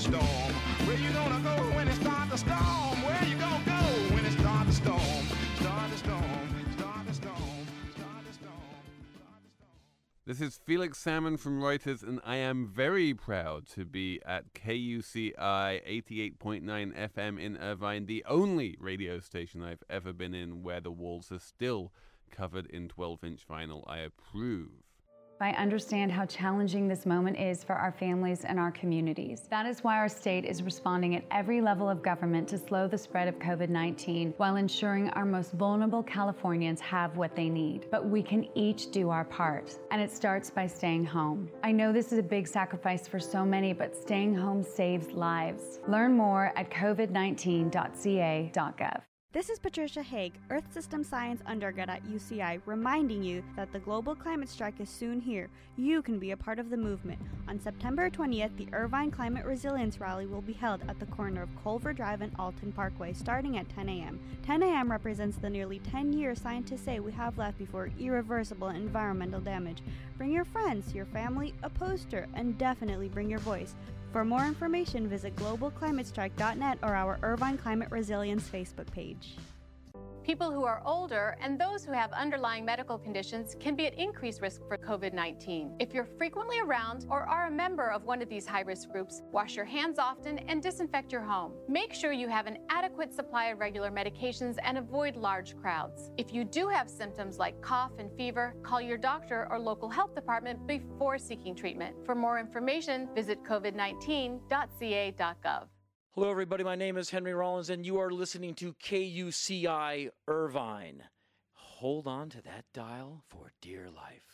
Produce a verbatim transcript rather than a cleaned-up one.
storm? Where you gonna go when it start to storm? Where you gonna go when it start to storm? Start to storm, start to storm, start to storm, start to storm. This is Felix Salmon from Reuters, and I am very proud to be at K U C I eighty-eight point nine F M in Irvine, the only radio station I've ever been in where the walls are still covered in twelve-inch vinyl. I approve. I understand how challenging this moment is for our families and our communities. That is why our state is responding at every level of government to slow the spread of COVID nineteen while ensuring our most vulnerable Californians have what they need. But we can each do our part, and it starts by staying home. I know this is a big sacrifice for so many, but staying home saves lives. Learn more at covid nineteen dot c a dot gov. This is Patricia Haig, Earth System Science undergrad at U C I, reminding you that the global climate strike is soon here. You can be a part of the movement. On September twentieth, the Irvine Climate Resilience Rally will be held at the corner of Culver Drive and Alton Parkway, starting at ten a.m. ten a.m. represents the nearly ten years scientists say we have left before irreversible environmental damage. Bring your friends, your family, a poster, and definitely bring your voice. For more information, visit global climate strike dot net or our Irvine Climate Resilience Facebook page. People who are older and those who have underlying medical conditions can be at increased risk for COVID nineteen. If you're frequently around or are a member of one of these high-risk groups, wash your hands often and disinfect your home. Make sure you have an adequate supply of regular medications and avoid large crowds. If you do have symptoms like cough and fever, call your doctor or local health department before seeking treatment. For more information, visit covid nineteen dot c a dot gov. Hello, everybody. My name is Henry Rollins, and you are listening to K U C I Irvine. Hold on to that dial for dear life.